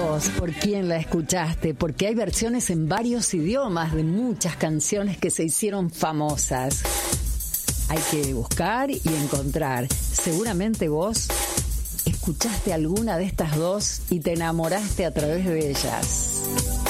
vos por quién la escuchaste, porque hay versiones en varios idiomas de muchas canciones que se hicieron famosas. Hay que buscar y encontrar. Seguramente vos escuchaste alguna de estas dos y te enamoraste a través de ellas.